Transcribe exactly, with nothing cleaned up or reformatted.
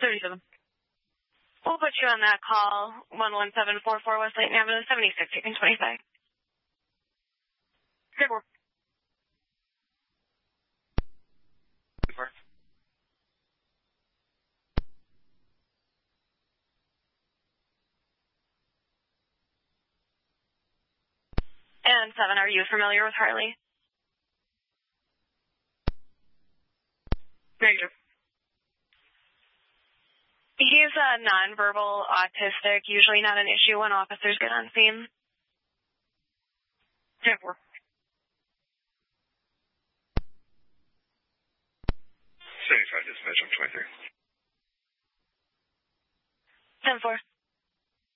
thirty-seven. We'll put you on that call, one one seven four four West Layton Avenue, seventy-six, taking twenty-five. ten four. And seven, are you familiar with Harley? Negative. He's uh, nonverbal autistic, usually not an issue when officers get on scene. ten four. seventy-five dispatch on twenty-three. ten four.